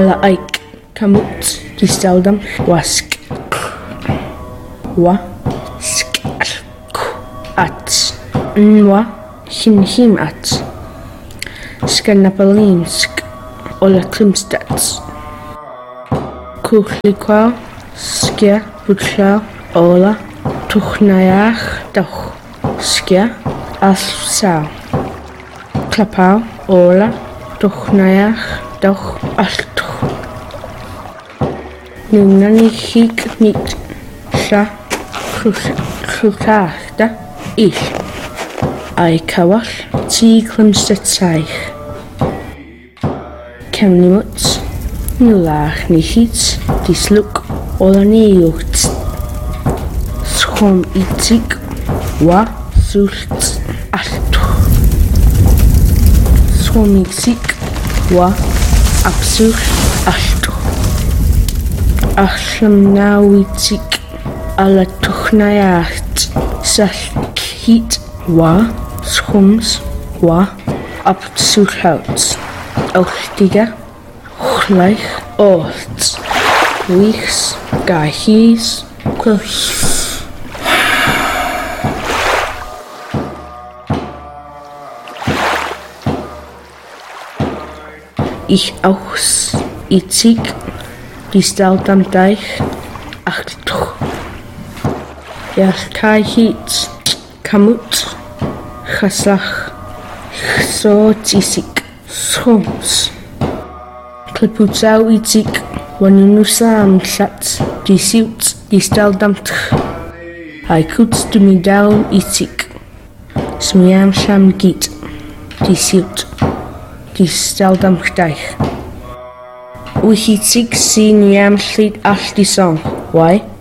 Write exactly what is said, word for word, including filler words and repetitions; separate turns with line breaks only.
Alla aik kamut di steldam wask wa sk at nwa hin him at Skannapalinsk Ola Krimstats Kuchlikwa Skia Bukla Ola Tuchnayach Doch Skia Alsau Klapau Ola Tuchnayach Doch Altuch Nunani Hik Nit Sha Krukachta Ich Ai Kawal Ti Krimstatsaich Kemnimuts Nulach Nihits Disluk Olaniucht Schom Itzig Wa Sults Altuch Schom Itzig Wa Absuch Altuch Ashlam Nawitzig Alla Tuchnayacht Salkhit Wa Schoms Wa Absuchhouts Ochtiga Gleich Oort Wiechs Gahies Quilch Ich auchs Itzig Die Stelt am Deich Achtuch Yalkahit Kamut Chaslach Chsotisik Schoms Kliputsau Itzig Wanunusam Sat Die Siut Die Steldamtch Haikuts du mi down Itzig Smiam Sham Git Die Siut Die Steldamtch Deich Wichitzig Si Niam Schlied Ash Die Song Why?